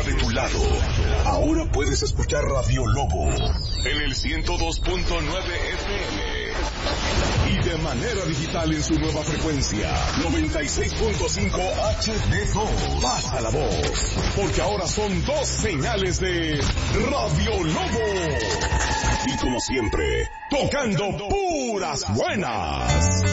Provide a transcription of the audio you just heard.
de tu lado. Ahora puedes escuchar Radio Lobo en el 102.9 FM. Y de manera digital en su nueva frecuencia, 96.5 HD2. Pasa la voz, porque ahora son 2 señales de Radio Lobo. Y como siempre, tocando puras buenas.